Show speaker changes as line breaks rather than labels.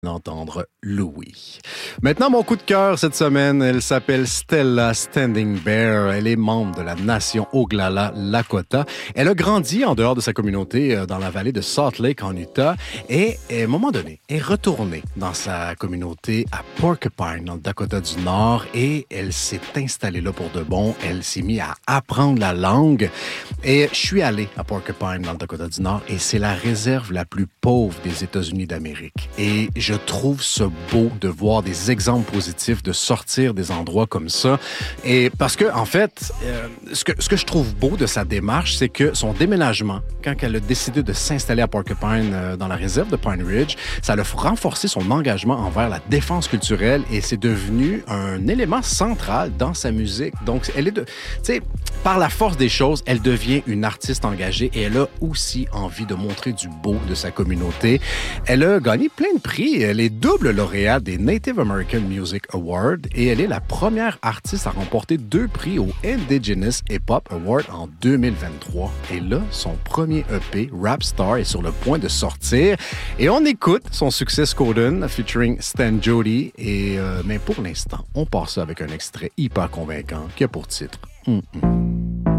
D'entendre Louis. Maintenant, mon coup de cœur cette semaine, elle s'appelle Stella Standing Bear. Elle est membre de la nation Oglala Lakota. Elle a grandi en dehors de sa communauté dans la vallée de Salt Lake en Utah et, à un moment donné, est retournée dans sa communauté à Porcupine, dans le Dakota du Nord, et elle s'est installée là pour de bon. Elle s'est mise à apprendre la langue. Et je suis allé à Porcupine, dans le Dakota du Nord, et c'est la réserve la plus pauvre des États-Unis d'Amérique. Et je trouve ça beau de voir des exemples positifs, de sortir des endroits comme ça. Et parce que, en fait, ce que je trouve beau de sa démarche, c'est que son déménagement, quand elle a décidé de s'installer à Porcupine, dans la réserve de Pine Ridge, ça a renforcé son engagement envers la défense culturelle et c'est devenu un élément central dans sa musique. Donc, elle est tu sais, par la force des choses, elle devient une artiste engagée et elle a aussi envie de montrer du beau de sa communauté. Elle a gagné plein de prix. Elle est double lauréate des Native American Music Awards et elle est la première artiste à remporter 2 prix au Indigenous Hip Hop Award en 2023. Et là, son premier EP, Rap Star, est sur le point de sortir. Et on écoute son succès Skoden featuring Stan Jody. Mais pour l'instant, on part ça avec un extrait hyper convaincant qui a pour titre